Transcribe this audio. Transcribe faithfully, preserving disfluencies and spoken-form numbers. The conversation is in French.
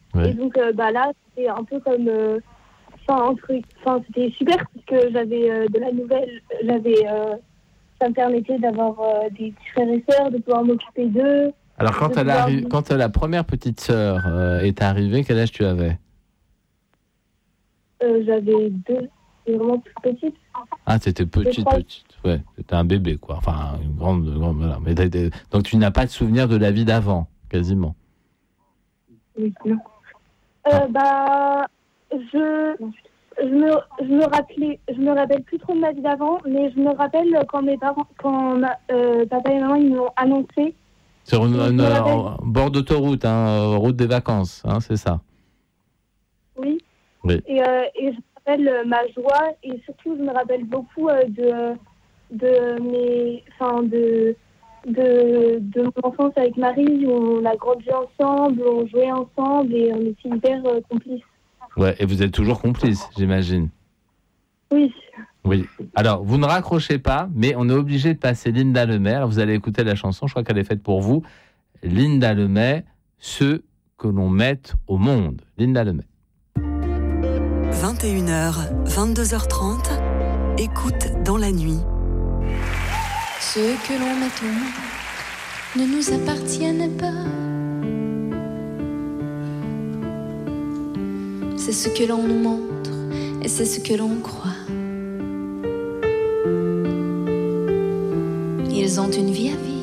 Ouais. Et donc, euh, bah, là, c'était un peu comme... Euh, un truc, enfin, c'était super parce que j'avais euh, de la nouvelle, j'avais... Euh, ça me permettait d'avoir euh, des petits frères et sœurs, de pouvoir m'occuper d'eux. Alors, quand, elle pouvoir... arri- quand la première petite sœur euh, est arrivée, quel âge tu avais ? euh, J'avais deux, j'étais vraiment toute petite. Ah, t'étais petite, trois... petite. Ouais, t'étais un bébé, quoi. Enfin, une grande... grande voilà. Mais t'étais... Donc, tu n'as pas de souvenir de la vie d'avant, quasiment. Oui, non. Euh, ah. Bah, je... Je me, je me rappelais, je me rappelle plus trop de ma vie d'avant, mais je me rappelle quand mes parents, quand euh, papa et maman ils m'ont annoncé. Sur une, une euh, bord d'autoroute, hein, route des vacances, hein, c'est ça. Oui. Oui. Et, euh, et je me rappelle ma joie et surtout je me rappelle beaucoup euh, de de mes, enfin de de de mon enfance avec Marie où on a grandi ensemble, on jouait ensemble et on était hyper euh, complices. Ouais, et vous êtes toujours complices, j'imagine. Oui. Oui. Alors, vous ne raccrochez pas, mais on est obligé de passer Linda Lemay. Alors, vous allez écouter la chanson, je crois qu'elle est faite pour vous. Linda Lemay, ceux que l'on met au monde. Linda Lemay. vingt et une heures, vingt-deux heures trente, écoute dans la nuit. Ceux que l'on met au monde ne nous appartiennent pas. C'est ce que l'on nous montre et c'est ce que l'on croit. Ils ont une vie à vivre